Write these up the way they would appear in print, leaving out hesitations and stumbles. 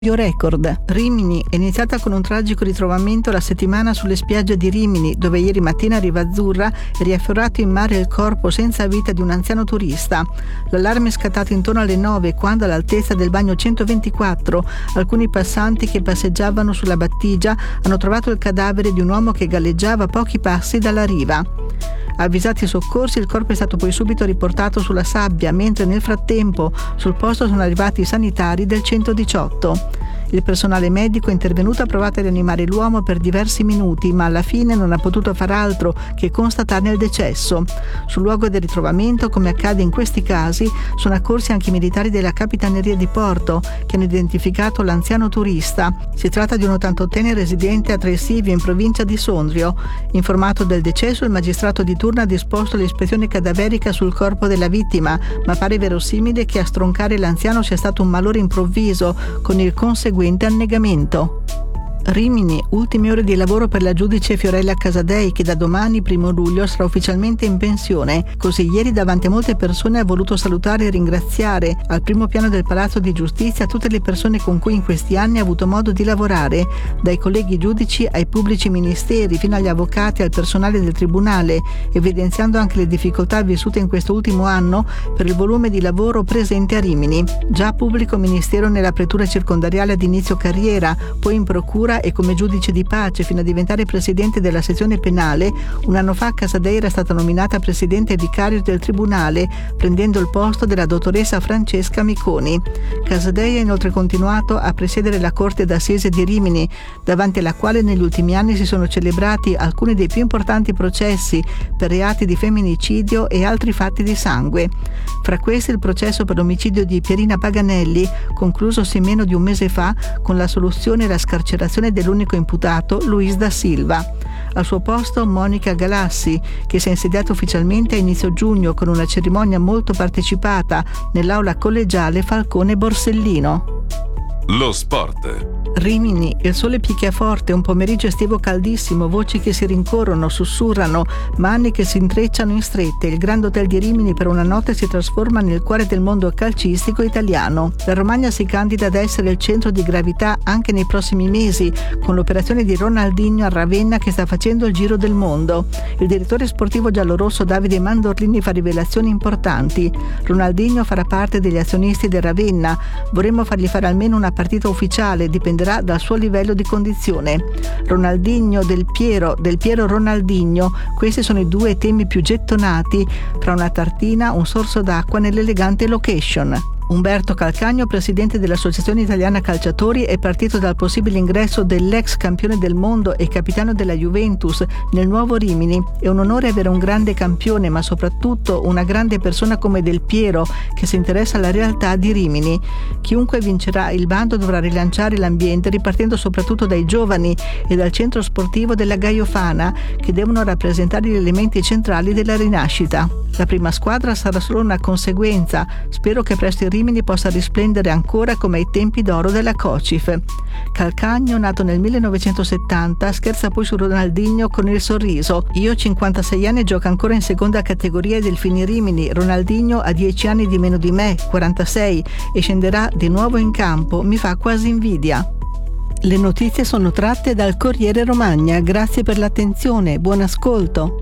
Record. Rimini è iniziata con un tragico ritrovamento la settimana sulle spiagge di Rimini, dove ieri mattina a Riva Azzurra è riafferrato in mare il corpo senza vita di un anziano turista. L'allarme è scattato intorno alle 9 quando, all'altezza del bagno 124, alcuni passanti che passeggiavano sulla battigia hanno trovato il cadavere di un uomo che galleggiava a pochi passi dalla riva. Avvisati i soccorsi, il corpo è stato poi subito riportato sulla sabbia, mentre nel frattempo sul posto sono arrivati i sanitari del 118. Il personale medico è intervenuto, ha provato a rianimare l'uomo per diversi minuti, ma alla fine non ha potuto far altro che constatarne il decesso. Sul luogo del ritrovamento, come accade in questi casi, sono accorsi anche i militari della Capitaneria di Porto, che hanno identificato l'anziano turista. Si tratta di un 88enne residente a Tresilvio, in provincia di Sondrio. Informato del decesso, il magistrato di turno ha disposto l'ispezione cadaverica sul corpo della vittima, ma pare verosimile che a stroncare l'anziano sia stato un malore improvviso, con il conseguente annegamento. Rimini, ultime ore di lavoro per la giudice Fiorella Casadei, che da domani, 1 luglio, sarà ufficialmente in pensione. Così ieri davanti a molte persone ha voluto salutare e ringraziare al primo piano del Palazzo di Giustizia tutte le persone con cui in questi anni ha avuto modo di lavorare, dai colleghi giudici ai pubblici ministeri fino agli avvocati e al personale del tribunale, evidenziando anche le difficoltà vissute in questo ultimo anno per il volume di lavoro presente a Rimini. Già pubblico ministero nella pretura circondariale ad inizio carriera, poi in procura e come giudice di pace fino a diventare presidente della sezione penale. Un anno fa Casadei era stata nominata presidente vicario del tribunale, prendendo il posto della dottoressa Francesca Miconi. Casadei ha inoltre continuato a presiedere la Corte d'Assise di Rimini, davanti alla quale negli ultimi anni si sono celebrati alcuni dei più importanti processi per reati di femminicidio e altri fatti di sangue. Fra questi il processo per l'omicidio di Pierina Paganelli, conclusosi meno di un mese fa con l'assoluzione e la scarcerazione dell'unico imputato, Luis da Silva. Al suo posto Monica Galassi, che si è insediata ufficialmente a inizio giugno con una cerimonia molto partecipata nell'aula collegiale Falcone Borsellino. Lo sport. Rimini, il sole picchia forte, un pomeriggio estivo caldissimo, voci che si rincorrono, sussurrano, mani che si intrecciano in strette. Il Grand Hotel di Rimini per una notte si trasforma nel cuore del mondo calcistico italiano. La Romagna si candida ad essere il centro di gravità anche nei prossimi mesi, con l'operazione di Ronaldinho a Ravenna che sta facendo il giro del mondo. Il direttore sportivo giallorosso Davide Mandorlini fa rivelazioni importanti. Ronaldinho farà parte degli azionisti del Ravenna. Vorremmo fargli fare almeno una partita ufficiale, dipenderà dal suo livello di condizione. Ronaldinho, Del Piero Ronaldinho, questi sono i due temi più gettonati fra una tartina, un sorso d'acqua nell'elegante location. Umberto Calcagno, presidente dell'Associazione Italiana Calciatori, è partito dal possibile ingresso dell'ex campione del mondo e capitano della Juventus nel nuovo Rimini. È un onore avere un grande campione, ma soprattutto una grande persona come Del Piero, che si interessa alla realtà di Rimini. Chiunque vincerà il bando dovrà rilanciare l'ambiente, ripartendo soprattutto dai giovani e dal centro sportivo della Gaiofana, che devono rappresentare gli elementi centrali della rinascita. La prima squadra sarà solo una conseguenza. Spero che presto il Rimini possa risplendere ancora come ai tempi d'oro della Cocif. Calcagno, nato nel 1970, scherza poi su Ronaldinho con il sorriso. Io ho 56 anni e gioco ancora in seconda categoria del Fini Rimini. Ronaldinho ha 10 anni di meno di me, 46, e scenderà di nuovo in campo. Mi fa quasi invidia. Le notizie sono tratte dal Corriere Romagna. Grazie per l'attenzione. Buon ascolto.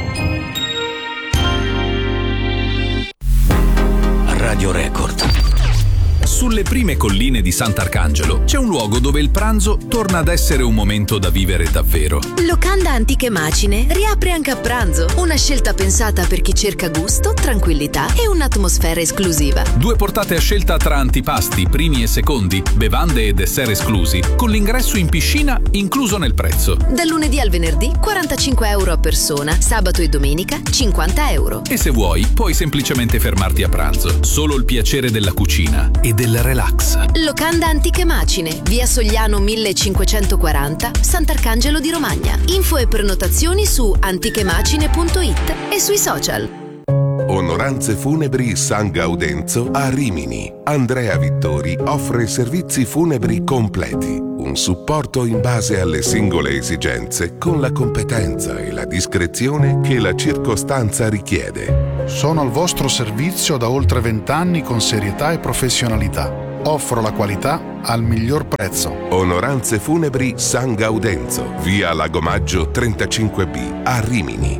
Radio Record. Sulle prime colline di Sant'Arcangelo c'è un luogo dove il pranzo torna ad essere un momento da vivere davvero. Locanda Antiche Macine riapre anche a pranzo. Una scelta pensata per chi cerca gusto, tranquillità e un'atmosfera esclusiva. 2 portate a scelta tra antipasti, primi e secondi, bevande e dessert esclusi, con l'ingresso in piscina incluso nel prezzo. Dal lunedì al venerdì 45 euro a persona, sabato e domenica 50 euro. E se vuoi puoi semplicemente fermarti a pranzo. Solo il piacere della cucina e del relax. Locanda Antiche Macine, via Sogliano 1540, Sant'Arcangelo di Romagna. Info e prenotazioni su antichemacine.it e sui social. Onoranze Funebri San Gaudenzo a Rimini. Andrea Vittori offre servizi funebri completi. Un supporto in base alle singole esigenze con la competenza e la discrezione che la circostanza richiede. Sono al vostro servizio da oltre 20 anni con serietà e professionalità. Offro la qualità al miglior prezzo. Onoranze Funebri San Gaudenzo, via Lagomaggio 35B, a Rimini,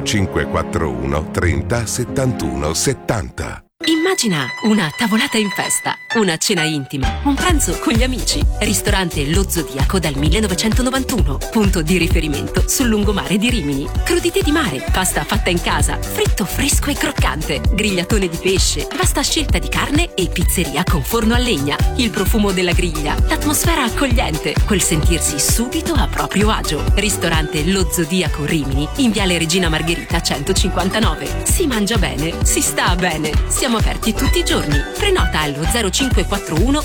0541 30 71 70. Immagina una tavolata in festa, una cena intima, un pranzo con gli amici. Ristorante Lo Zodiaco dal 1991, punto di riferimento sul lungomare di Rimini. Crudité di mare, pasta fatta in casa, fritto fresco e croccante, grigliatone di pesce, vasta scelta di carne e pizzeria con forno a legna. Il profumo della griglia, l'atmosfera accogliente, quel sentirsi subito a proprio agio. Ristorante Lo Zodiaco Rimini, in viale Regina Margherita 159. Si mangia bene, si sta bene. Siamo aperti tutti i giorni. Prenota allo 0541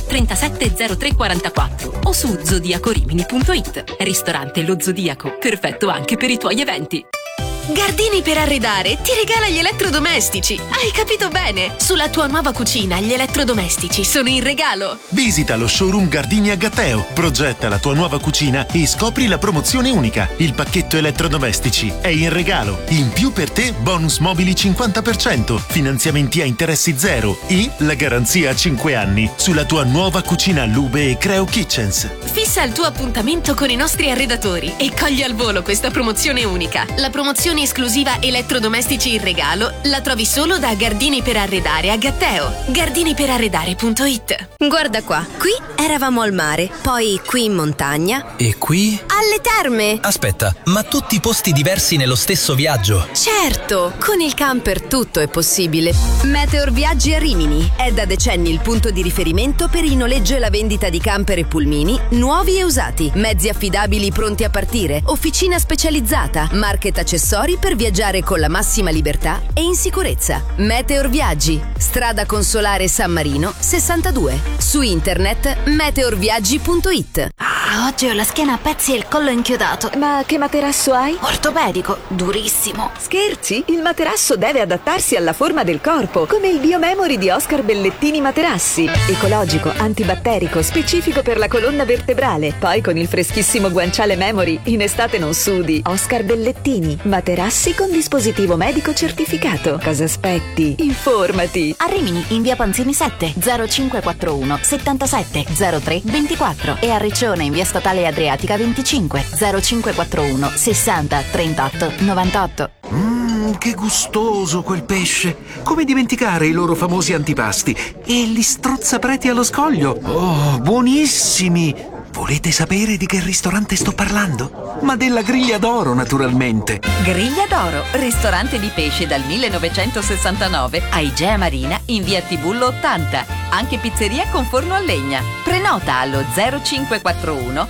370344 o su zodiacorimini.it. Ristorante Lo Zodiaco, perfetto anche per i tuoi eventi. Gardini per arredare ti regala gli elettrodomestici. Hai capito bene? Sulla tua nuova cucina gli elettrodomestici sono in regalo. Visita lo showroom Gardini a Gatteo, progetta la tua nuova cucina e scopri la promozione unica. Il pacchetto elettrodomestici è in regalo. In più per te bonus mobili 50%, finanziamenti a interessi zero e la garanzia a 5 anni sulla tua nuova cucina Lube e Creo Kitchens. Fissa il tuo appuntamento con i nostri arredatori e cogli al volo questa promozione unica. La promozione esclusiva elettrodomestici in regalo la trovi solo da Gardini per Arredare a Gatteo. Gardiniperarredare.it. Guarda qua, qui eravamo al mare, poi qui in montagna. E qui? Alle terme! Aspetta, ma tutti posti diversi nello stesso viaggio? Certo, con il camper tutto è possibile. Meteor Viaggi a Rimini è da decenni il punto di riferimento per il noleggio e la vendita di camper e pulmini, nuovi e usati, mezzi affidabili pronti a partire, officina specializzata, market accessori per viaggiare con la massima libertà e in sicurezza. Meteor Viaggi, strada Consolare San Marino 62. Su internet meteorviaggi.it. Oggi ho la schiena a pezzi e il collo inchiodato. Ma che materasso hai? Ortopedico, durissimo. Scherzi? Il materasso deve adattarsi alla forma del corpo, come il Biomemory di Oscar Bellettini Materassi. Ecologico, antibatterico, specifico per la colonna vertebrale. Poi con il freschissimo guanciale Memory, in estate non sudi. Oscar Bellettini, materassi con dispositivo medico certificato. Cosa aspetti? Informati. A Rimini, in via Panzini 7, 0541 77 03 24 e a Riccione, in via Statale Adriatica 25, 0541 60 38 98. Che gustoso quel pesce! Come dimenticare i loro famosi antipasti e gli strozzapreti allo scoglio? Oh, buonissimi! Volete sapere di che ristorante sto parlando? Ma della Griglia d'Oro, naturalmente. Griglia d'Oro, ristorante di pesce dal 1969 a Igea Marina in via Tibullo 80. Anche pizzeria con forno a legna. Prenota allo 0541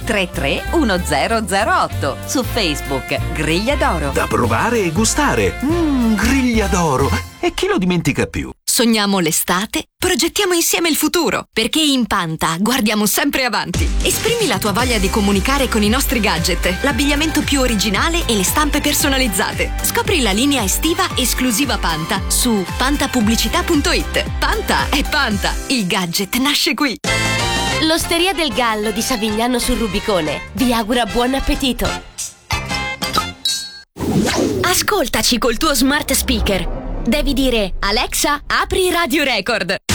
331008. Su Facebook Griglia d'Oro. Da provare e gustare. Griglia d'Oro. E chi lo dimentica più? Sogniamo l'estate? Progettiamo insieme il futuro, perché in Panta guardiamo sempre avanti. Esprimi la tua voglia di comunicare con i nostri gadget, l'abbigliamento più originale e le stampe personalizzate. Scopri la linea estiva esclusiva Panta su pantapubblicità.it. Panta è Panta, il gadget nasce qui. L'Osteria del Gallo di Savigliano sul Rubicone vi augura buon appetito. Ascoltaci col tuo smart speaker. Devi dire: Alexa, apri Radio Record.